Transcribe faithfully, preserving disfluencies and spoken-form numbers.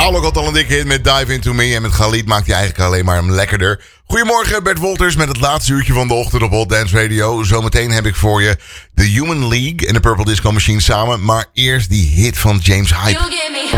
Paolo had al een dikke hit met Dive Into Me. En met Khalid maakt hij eigenlijk alleen maar hem lekkerder. Goedemorgen, Bert Wolters met het laatste uurtje van de ochtend op Hot Dance Radio. Zometeen heb ik voor je The Human League en de Purple Disco Machine samen. Maar eerst die hit van James Hype.